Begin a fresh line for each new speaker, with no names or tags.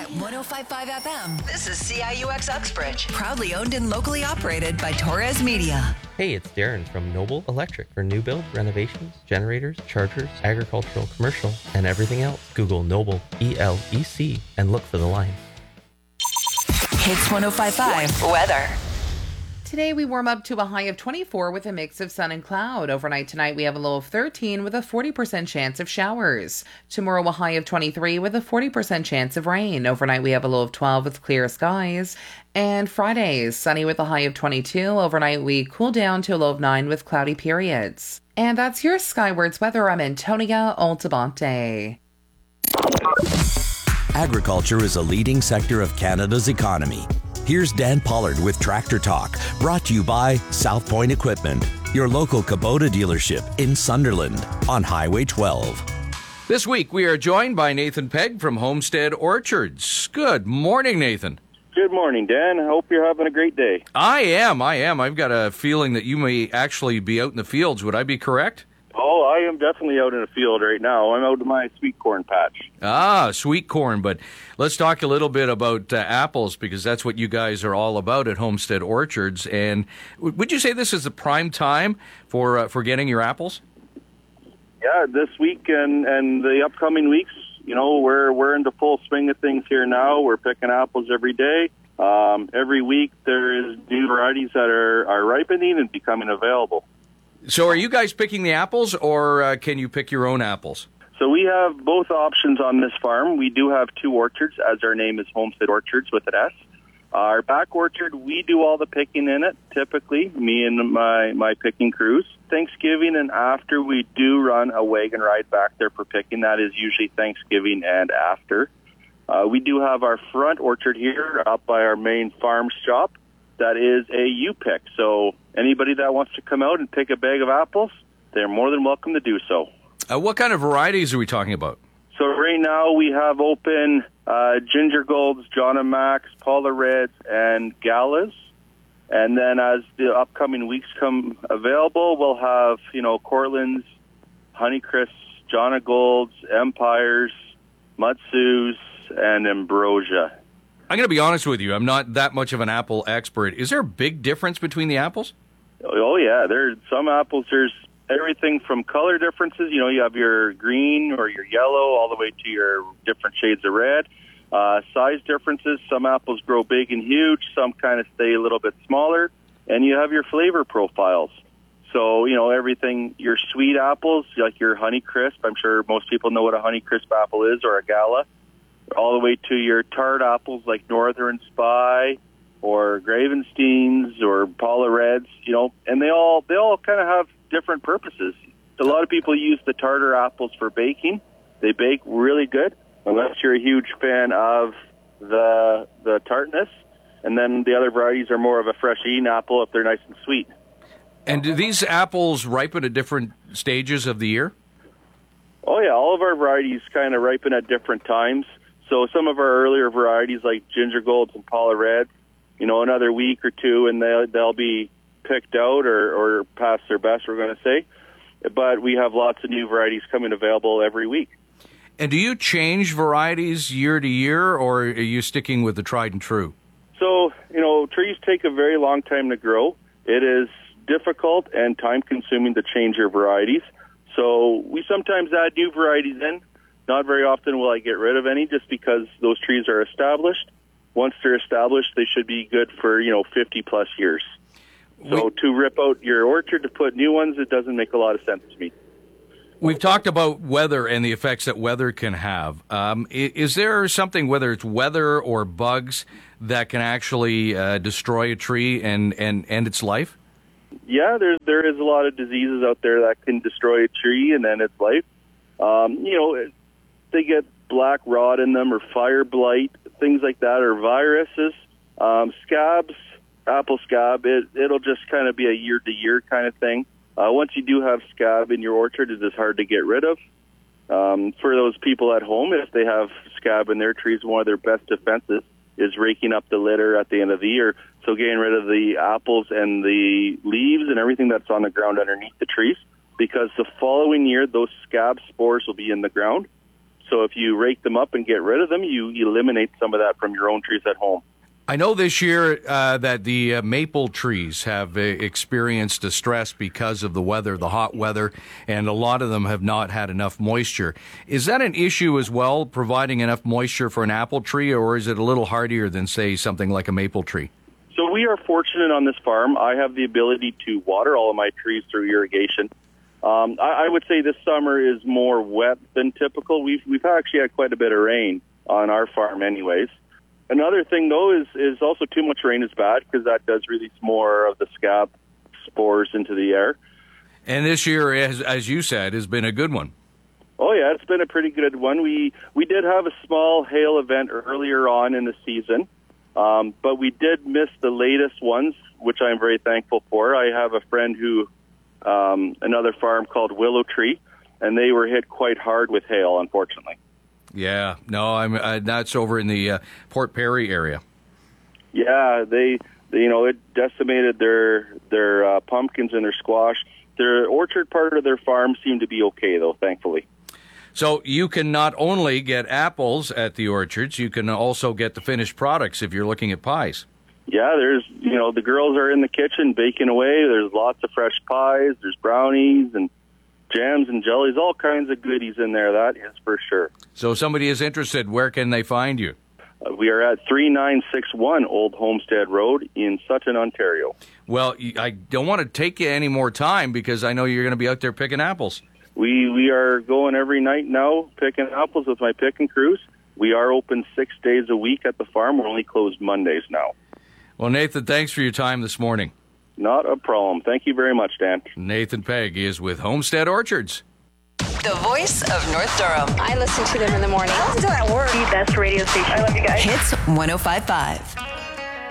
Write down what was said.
at 105.5 FM. This is CIUX Uxbridge, proudly owned and locally operated by Torres Media.
Hey, it's Darren from Noble Electric for new build, renovations, generators, chargers, agricultural, commercial, and everything else. Google Noble, ELEC, and look for the line.
Hits 105.5 weather.
Today we warm up to a high of 24 with a mix of sun and cloud. Overnight tonight we have a low of 13 with a 40% chance of showers. Tomorrow a high of 23 with a 40% chance of rain. Overnight we have a low of 12 with clear skies. And Friday, sunny with a high of 22. Overnight we cool down to a low of 9 with cloudy periods. And that's your Skywards weather. I'm Antonia Altabonte.
Agriculture is a leading sector of Canada's economy. Here's Dan Pollard with Tractor Talk, brought to you by South Point Equipment, your local Kubota dealership in Sunderland on Highway 12.
This week we are joined by Nathan Pegg from Homestead Orchards. Good morning, Nathan.
Good morning, Dan. I hope you're having a great day.
I am. I've got a feeling that you may actually be out in the fields. Would I be correct?
Oh, I am definitely out in the field right now. I'm out in my sweet corn patch.
Ah, sweet corn. But let's talk a little bit about apples, because that's what you guys are all about at Homestead Orchards. And would you say this is the prime time for getting your apples?
Yeah, this week and the upcoming weeks, you know, we're in the full swing of things here now. We're picking apples every day. Every week there is new varieties that are ripening and becoming available.
So are you guys picking the apples, or can you pick your own apples?
So we have both options on this farm. We do have two orchards, as our name is Homestead Orchards with an S. Our back orchard, we do all the picking in it, typically, me and my picking crews. Thanksgiving and after, we do run a wagon ride back there for picking. That is usually Thanksgiving and after. We do have our front orchard here up by our main farm shop. That is a U-pick. So anybody that wants to come out and pick a bag of apples, they're more than welcome to do so.
What kind of varieties are we talking about?
So right now we have open Ginger Golds, John and Max, Paula Reds, and Galas. And then as the upcoming weeks come available, we'll have, Cortlands, Honeycrisps, John and Golds, Empires, Mutsus, and Ambrosia.
I'm going to be honest with you. I'm not that much of an apple expert. Is there a big difference between the apples?
Oh, yeah. There's some apples, there's everything from color differences. You have your green or your yellow all the way to your different shades of red. Size differences. Some apples grow big and huge. Some kind of stay a little bit smaller. And you have your flavor profiles. So, everything, your sweet apples, like your Honeycrisp. I'm sure most people know what a Honeycrisp apple is, or a Gala. All the way to your tart apples like Northern Spy or Gravensteins or Paula Reds, and they all kind of have different purposes. A lot of people use the tartar apples for baking. They bake really good, unless you're a huge fan of the tartness. And then the other varieties are more of a fresh eating apple if they're nice and sweet.
And do these apples ripen at different stages of the year?
Oh, yeah. All of our varieties kind of ripen at different times. So some of our earlier varieties like Ginger Golds and Paula Red, another week or two, and they'll be picked out or past their best, we're going to say. But we have lots of new varieties coming available every week.
And do you change varieties year to year, or are you sticking with the tried and true?
So, trees take a very long time to grow. It is difficult and time-consuming to change your varieties. So we sometimes add new varieties in. Not very often will I get rid of any, just because those trees are established. Once they're established, they should be good for, 50-plus years. So to rip out your orchard to put new ones, it doesn't make a lot of sense to me.
We've talked about weather and the effects that weather can have. Is there something, whether it's weather or bugs, that can actually destroy a tree and end its life?
Yeah, there is a lot of diseases out there that can destroy a tree and end its life. They get black rot in them or fire blight, things like that, or viruses. Scabs, apple scab, it'll just kind of be a year-to-year kind of thing. Once you do have scab in your orchard, it is hard to get rid of. For those people at home, if they have scab in their trees, one of their best defenses is raking up the litter at the end of the year. So getting rid of the apples and the leaves and everything that's on the ground underneath the trees, because the following year, those scab spores will be in the ground. So if you rake them up and get rid of them, you eliminate some of that from your own trees at home.
I know this year that the maple trees have experienced distress because of the weather, the hot weather, and a lot of them have not had enough moisture. Is that an issue as well, providing enough moisture for an apple tree, or is it a little hardier than, say, something like a maple tree?
So we are fortunate on this farm. I have the ability to water all of my trees through irrigation. I would say this summer is more wet than typical. We've actually had quite a bit of rain on our farm anyways. Another thing, though, is also too much rain is bad because that does release more of the scab spores into the air. And
this year, as you said, has been a good one.
Oh, yeah, it's been a pretty good one. We did have a small hail event earlier on in the season, but we did miss the latest ones, which I'm very thankful for. I have a friend who, another farm called Willow Tree, and they were hit quite hard with hail, unfortunately.
Yeah, no, that's over in the Port Perry area.
Yeah, they it decimated their pumpkins and their squash. Their orchard part of their farm seemed to be okay, though, thankfully.
So you can not only get apples at the orchards, you can also get the finished products if you're looking at pies.
Yeah, there's the girls are in the kitchen baking away. There's lots of fresh pies. There's brownies and jams and jellies, all kinds of goodies in there, that is for sure.
So if somebody is interested, where can they find you?
We are at 3961 Old Homestead Road in Sutton, Ontario.
Well, I don't want to take you any more time because I know you're going to be out there picking apples.
We are going every night now picking apples with my picking crews. We are open 6 days a week at the farm. We're only closed Mondays now.
Well, Nathan, thanks for your time this morning.
Not a problem. Thank you very much, Dan.
Nathan Pegg is with Homestead Orchards.
The voice of North Durham.
I listen to them in the morning.
I listen to that word.
The best radio station.
I love you guys.
Hits 105.5.